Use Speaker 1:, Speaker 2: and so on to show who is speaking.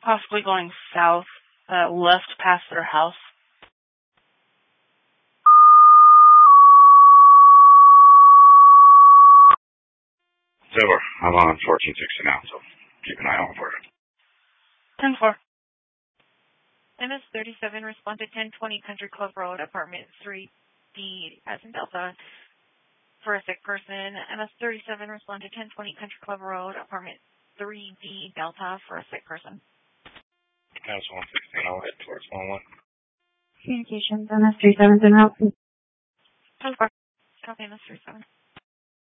Speaker 1: Possibly going south, left past their house.
Speaker 2: It's over. I'm on 1460 now, so keep an eye out for it.
Speaker 1: 10-4.
Speaker 3: MS-37, respond to 1020 Country Club Road, apartment 3D, as in Delta, for a sick person. MS-37, respond to 1020 Country Club Road, apartment 3D, Delta, for a sick person.
Speaker 2: That's 116, I'll head towards 11.
Speaker 4: Communications, MS-37's en route.
Speaker 3: 10-4. Copy, MS-37.